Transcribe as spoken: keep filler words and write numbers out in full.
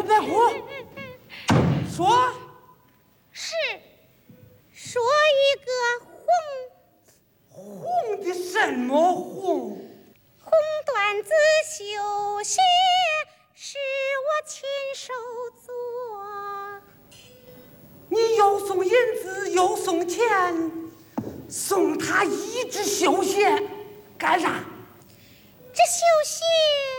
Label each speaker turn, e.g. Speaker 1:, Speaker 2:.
Speaker 1: 哭别哭，说。
Speaker 2: 是，说一个红。
Speaker 1: 红的什么红？
Speaker 2: 红缎子绣鞋是我亲手做。
Speaker 1: 你又送银子又送钱，送他一只绣鞋干啥？
Speaker 2: 这绣鞋